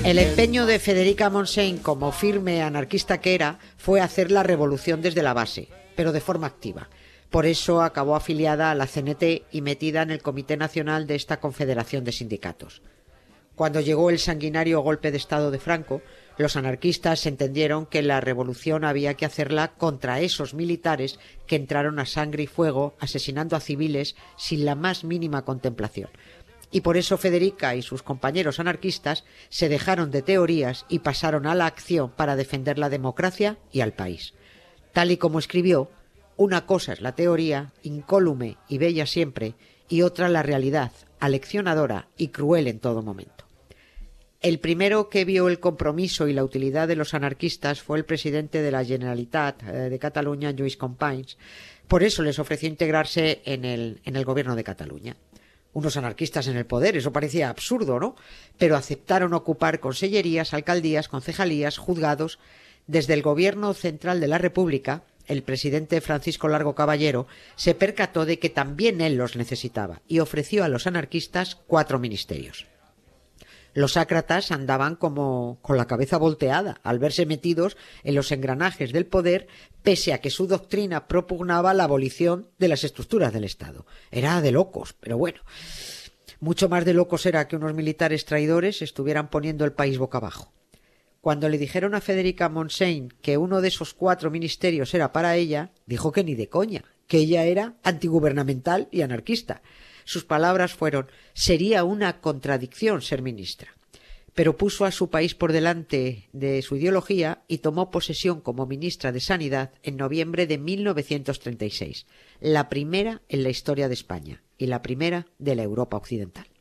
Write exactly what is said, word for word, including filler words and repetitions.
El empeño de Federica Montseny, como firme anarquista que era, fue hacer la revolución desde la base, pero de forma activa. Por eso acabó afiliada a la C N T y metida en el Comité Nacional de esta confederación de sindicatos. Cuando llegó el sanguinario golpe de Estado de Franco, los anarquistas entendieron que la revolución había que hacerla contra esos militares que entraron a sangre y fuego asesinando a civiles sin la más mínima contemplación. Y por eso Federica y sus compañeros anarquistas se dejaron de teorías y pasaron a la acción para defender la democracia y al país. Tal y como escribió, una cosa es la teoría, incólume y bella siempre, y otra la realidad, aleccionadora y cruel en todo momento. El primero que vio el compromiso y la utilidad de los anarquistas fue el presidente de la Generalitat de Cataluña, Lluís Companys. Por eso les ofreció integrarse en el, en el gobierno de Cataluña. Unos anarquistas en el poder, eso parecía absurdo, ¿no? Pero aceptaron ocupar consellerías, alcaldías, concejalías, juzgados. Desde el gobierno central de la República, el presidente Francisco Largo Caballero se percató de que también él los necesitaba y ofreció a los anarquistas cuatro ministerios. Los ácratas andaban como con la cabeza volteada al verse metidos en los engranajes del poder, pese a que su doctrina propugnaba la abolición de las estructuras del Estado. Era de locos, pero bueno. Mucho más de locos era que unos militares traidores estuvieran poniendo el país boca abajo. Cuando le dijeron a Federica Montseny que uno de esos cuatro ministerios era para ella, dijo que ni de coña, que ella era antigubernamental y anarquista. Sus palabras fueron: sería una contradicción ser ministra. Pero puso a su país por delante de su ideología y tomó posesión como ministra de Sanidad en noviembre de mil novecientos treinta y seis, la primera en la historia de España y la primera de la Europa occidental.